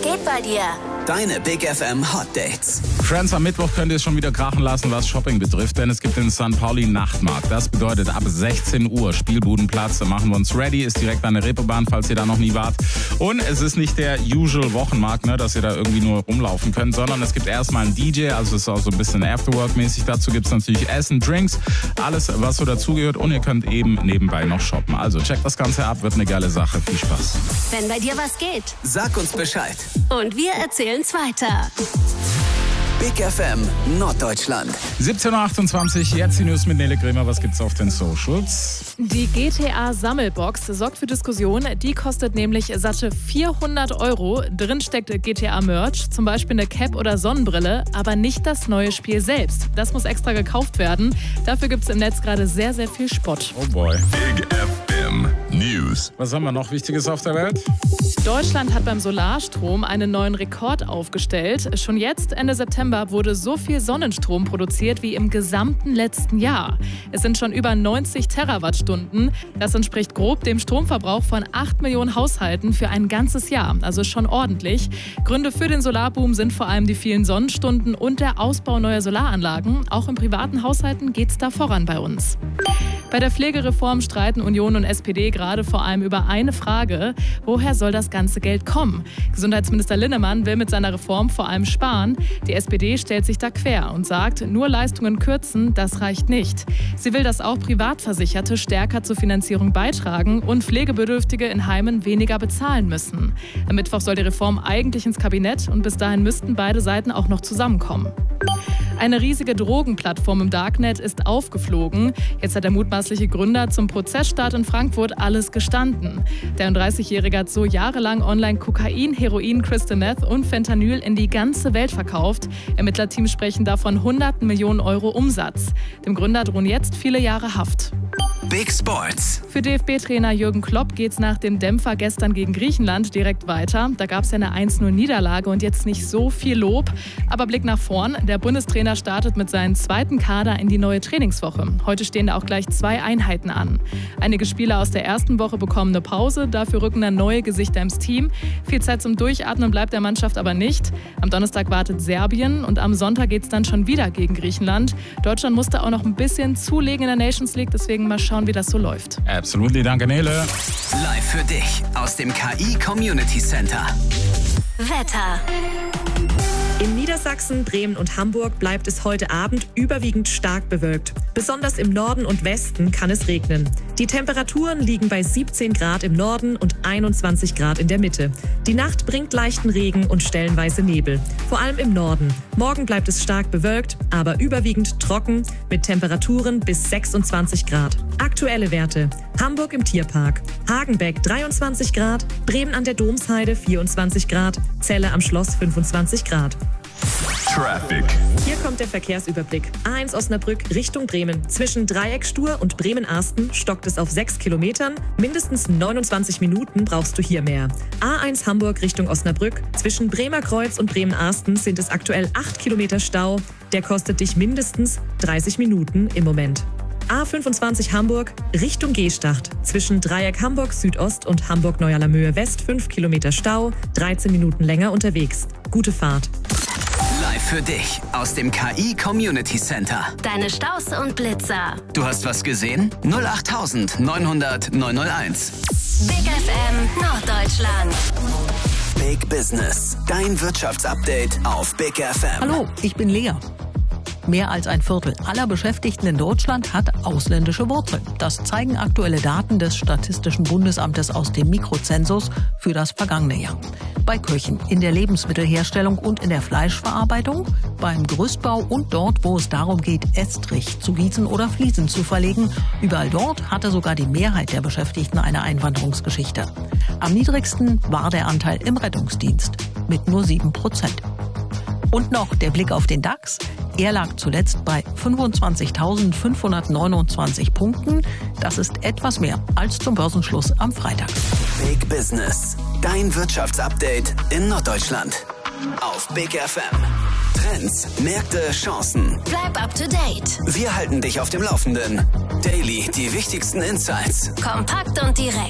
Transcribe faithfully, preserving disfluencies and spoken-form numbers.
geht bei dir? Deine Big F M Hot Dates. Friends, am Mittwoch könnt ihr es schon wieder krachen lassen, was Shopping betrifft, denn es gibt den Sankt Pauli Nachtmarkt. Das bedeutet ab sechzehn Uhr Spielbudenplatz, da machen wir uns ready, ist direkt an der Reeperbahn, falls ihr da noch nie wart. Und es ist nicht der usual Wochenmarkt, ne, dass ihr da irgendwie nur rumlaufen könnt, sondern es gibt erstmal einen D J, also es ist auch so ein bisschen Afterwork-mäßig. Dazu gibt es natürlich Essen, Drinks, alles, was so dazugehört, und ihr könnt eben nebenbei noch shoppen. Also checkt das Ganze ab, wird eine geile Sache. Viel Spaß. Wenn bei dir was geht, Sag uns Bescheid. und wir erzählen's weiter. Big F M Norddeutschland. siebzehn Uhr achtundzwanzig, jetzt die News mit Nele Kremer. Was gibt's auf den Socials? Die G T A-Sammelbox sorgt für Diskussion. Die kostet nämlich satte vierhundert Euro. Drin steckt G T A-Merch, zum Beispiel eine Cap oder Sonnenbrille, aber nicht das neue Spiel selbst. Das muss extra gekauft werden. Dafür gibt's im Netz gerade sehr, sehr viel Spott. Oh boy. Big F M News. Was haben wir noch Wichtiges auf der Welt? Deutschland hat beim Solarstrom einen neuen Rekord aufgestellt. Schon jetzt, Ende September, wurde so viel Sonnenstrom produziert wie im gesamten letzten Jahr. Es sind schon über neunzig Terawattstunden. Das entspricht grob dem Stromverbrauch von acht Millionen Haushalten für ein ganzes Jahr. Also schon ordentlich. Gründe für den Solarboom sind vor allem die vielen Sonnenstunden und der Ausbau neuer Solaranlagen. Auch in privaten Haushalten geht es da voran bei uns. Bei der Pflegereform streiten Union und S P D gerade vor allem über eine Frage: Woher soll das ganze Geld kommen? Gesundheitsminister Linnemann will mit seiner Reform vor allem sparen. Die S P D stellt sich da quer und sagt, nur Leistungen kürzen, das reicht nicht. Sie will, dass auch Privatversicherte stärker zur Finanzierung beitragen und Pflegebedürftige in Heimen weniger bezahlen müssen. Am Mittwoch soll die Reform eigentlich ins Kabinett und bis dahin müssten beide Seiten auch noch zusammenkommen. Eine riesige Drogenplattform im Darknet ist aufgeflogen. Jetzt hat der mutmaßliche Gründer zum Prozessstart in Frankfurt alles gestanden. Der einunddreißigjährige hat so jahrelang online Kokain, Heroin, Crystal Meth und Fentanyl in die ganze Welt verkauft. Ermittlerteams sprechen davon hunderten Millionen Euro Umsatz. Dem Gründer drohen jetzt viele Jahre Haft. Big Sports. Für D F B-Trainer Jürgen Klopp geht's nach dem Dämpfer gestern gegen Griechenland direkt weiter. Da gab es ja eine eins null Niederlage und jetzt nicht so viel Lob. Aber Blick nach vorn. Der Bundestrainer startet mit seinem zweiten Kader in die neue Trainingswoche. Heute stehen da auch gleich zwei Einheiten an. Einige Spieler aus der ersten Woche bekommen eine Pause. Dafür rücken dann neue Gesichter ins Team. Viel Zeit zum Durchatmen bleibt der Mannschaft aber nicht. Am Donnerstag wartet Serbien und am Sonntag geht's dann schon wieder gegen Griechenland. Deutschland musste auch noch ein bisschen zulegen in der Nations League. Deswegen mal schauen, wie das so läuft. Absolut, danke Nele. Live für dich aus dem K I Community Center. Wetter. In Niedersachsen, Bremen und Hamburg bleibt es heute Abend überwiegend stark bewölkt. Besonders im Norden und Westen kann es regnen. Die Temperaturen liegen bei siebzehn Grad im Norden und einundzwanzig Grad in der Mitte. Die Nacht bringt leichten Regen und stellenweise Nebel, vor allem im Norden. Morgen bleibt es stark bewölkt, aber überwiegend trocken mit Temperaturen bis sechsundzwanzig Grad. Aktuelle Werte: Hamburg im Tierpark, Hagenbeck dreiundzwanzig Grad, Bremen an der Domsheide vierundzwanzig Grad, Celle am Schloss fünfundzwanzig Grad. Traffic. Hier kommt der Verkehrsüberblick. A eins Osnabrück Richtung Bremen. Zwischen Dreieckstur und Bremen-Arsten stockt es auf sechs Kilometern. Mindestens neunundzwanzig Minuten brauchst du hier mehr. A eins Hamburg Richtung Osnabrück. Zwischen Bremer Kreuz und Bremen-Arsten sind es aktuell acht Kilometer Stau. Der kostet dich mindestens dreißig Minuten im Moment. A fünfundzwanzig Hamburg Richtung Gestacht. Zwischen Dreieck Hamburg Südost und Hamburg Neuerlamöhe West fünf Kilometer Stau. dreizehn Minuten länger unterwegs. Gute Fahrt. Live für dich aus dem K I Community Center. Deine Staus und Blitzer. Du hast was gesehen? null acht neunhundert neunhunderteins. Big F M Norddeutschland. Big Business. Dein Wirtschaftsupdate auf Big F M. Hallo, ich bin Lea. Mehr als ein Viertel aller Beschäftigten in Deutschland hat ausländische Wurzeln. Das zeigen aktuelle Daten des Statistischen Bundesamtes aus dem Mikrozensus für das vergangene Jahr. Bei Köchen, in der Lebensmittelherstellung und in der Fleischverarbeitung, beim Gerüstbau und dort, wo es darum geht, Estrich zu gießen oder Fliesen zu verlegen. Überall dort hatte sogar die Mehrheit der Beschäftigten eine Einwanderungsgeschichte. Am niedrigsten war der Anteil im Rettungsdienst mit nur sieben Prozent. Und noch der Blick auf den DAX. Er lag zuletzt bei fünfundzwanzigtausendfünfhundertneunundzwanzig Punkten. Das ist etwas mehr als zum Börsenschluss am Freitag. Big Business. Dein Wirtschaftsupdate in Norddeutschland. Auf Big F M. Trends, Märkte, Chancen. Bleib up to date. Wir halten dich auf dem Laufenden. Daily die wichtigsten Insights. Kompakt und direkt.